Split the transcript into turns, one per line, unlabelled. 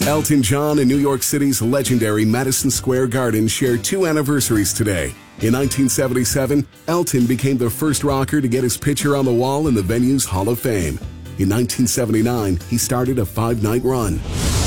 Elton John and New York City's legendary Madison Square Garden share 2 anniversaries today. In 1977, Elton became the first rocker to get his picture on the wall in the venue's Hall of Fame. In 1979, he started a 5-night run.